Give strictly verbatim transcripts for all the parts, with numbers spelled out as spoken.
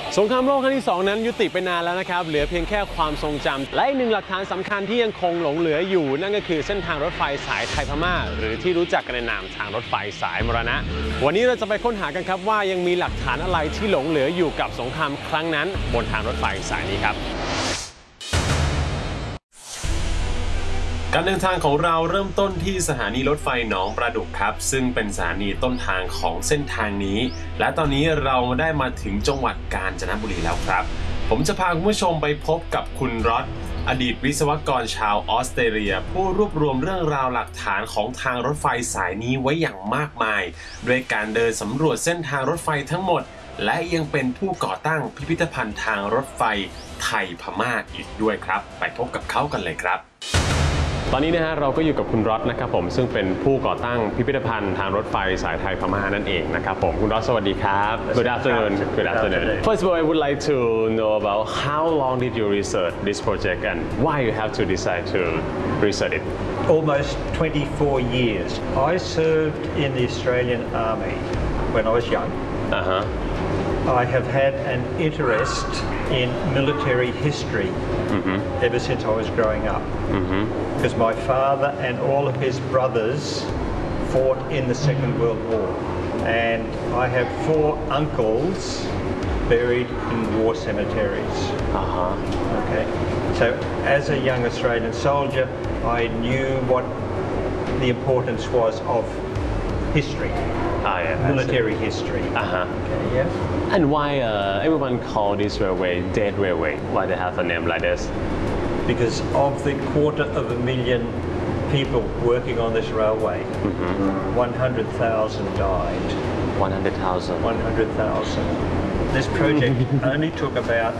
สงครามโลกครั้งที่สองนั้นยุติไปนานแล้วนะครับเหลือเพียงแค่ความทรงจำและอีกหนึ่งหลักฐานสำคัญที่ยังคงหลงเหลืออยู่นั่นก็คือเส้นทางรถไฟสายไทยพม่าหรือที่รู้จักกันในนามทางรถไฟสายมรณะวันนี้เราจะไปค้นหากันครับว่ายังมีหลักฐานอะไรที่หลงเหลืออยู่กับสงครามครั้งนั้นบนทางรถไฟสายนี้ครับการเดินทางของเราเริ่มต้นที่สถานีรถไฟหนองประดุกครับซึ่งเป็นสถานีต้นทางของเส้นทางนี้และตอนนี้เราได้มาถึงจังหวัดกาญจนบุรีแล้วครับผมจะพาคุณผู้ชมไปพบกับคุณรอดอดีตวิศวกรชาวออสเตรเลียผู้รวบรวมเรื่องราวหลักฐานของทางรถไฟสายนี้ไว้อย่างมากมายด้วยการเดินสำรวจเส้นทางรถไฟทั้งหมดและยังเป็นผู้ก่อตั้งพิพิธภัณฑ์ทางรถไฟไทยพม่าอีกด้วยครับไปพบกับเขากันเลยครับตอนนี้นะฮะเราก็อยู่กับคุณรอดนะครับผมซึ่งเป็นผู้ก่อตั้งพิพิธภัณฑ์ทางรถไฟสายไทยพม่านั่นเองนะครับผมคุณรอดสวัสดีครับ Good afternoon Good afternoon First of all I would like to know about how long did you research this project and why you have to decide to research it Almost twenty-four years I served in the Australian Army when I was young uh-huh. I have had an interest in military history mm-hmm. ever since I was growing up mm-hmm. because my father and all of his brothers fought in the Second World War and I have four uncles buried in war cemeteries. Uh-huh. Okay. So as a young Australian soldier I knew what the importance was of history. Ah, yeah, military history. Uh-huh. Okay, yeah. And why uh, everyone call this railway dead railway? Why they have a name like this? Because of the quarter of a million people working on this railway, mm-hmm. one hundred thousand died. one hundred thousand? one hundred thousand. This project only took about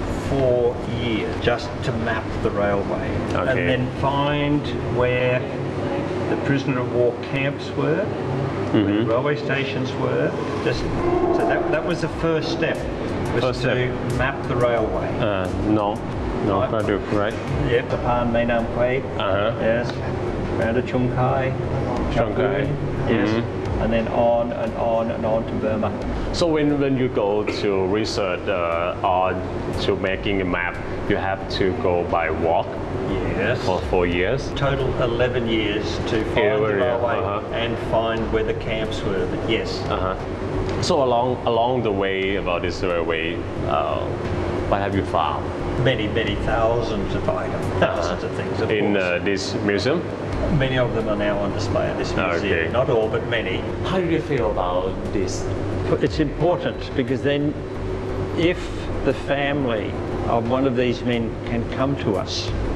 four years just to map the railway okay. and then find where the prisoner of war camps were, mm-hmm. where the railway stations were. Just so that that was the first step, was first to step. map the railway. Uh, no, no, right. Praduk, right? Yep, the Pan Mae Nam Kwai. Uh-huh. Yes, round to Chung Kai. Chung Kai. Yes, mm-hmm. and then on and on and on to Burma. So when when you go to research uh, or to making a map, you have to go by walk. Yes. For four years. Total eleven years to find the railway uh-huh. and find where the camps were. But yes. Uh-huh. So along along the way about this railway, uh, what have you found? Many, many thousands of items, thousands uh-huh. of things. Of in uh, this museum. Many of them are now on display in this museum. Okay. Not all, but many. How do you feel about this? It's important because then, if the family of one of these men can come to us,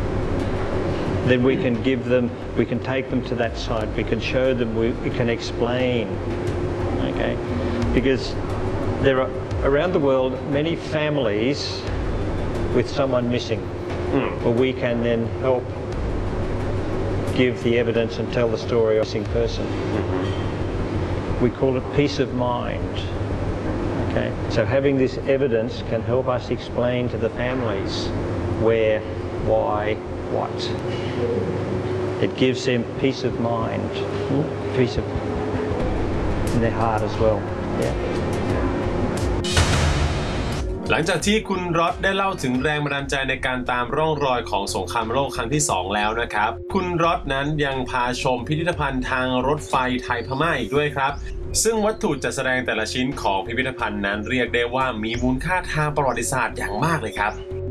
then we can give them, we can take them to that site, we can show them, we, we can explain, okay? Because there are, around the world, many families with someone missing, mm. where we can then help give the evidence and tell the story of a missing person. Mm-hmm. We call it peace of mind, okay? So having this evidence can help us explain to the families where, why, what. It gives them peace of mind, peace of in their heart as well. Yeah. หลังจากที่คุณรอดได้เล่าถึงแรงบันดาลใจในการตามร่องรอยของสงครามโลกครั้งที่สองแล้วนะครับคุณรอดนั้นยังพาชมพิพิธภัณฑ์ทางรถไฟไทยพม่าอีกด้วยครับซึ่งวัตถุจัดแสดงแต่ละชิ้นของพิพิธภัณฑ์นั้นเรียกได้ว่ามีมูลค่าทางประวัติศาสตร์อย่างมากเลยครับ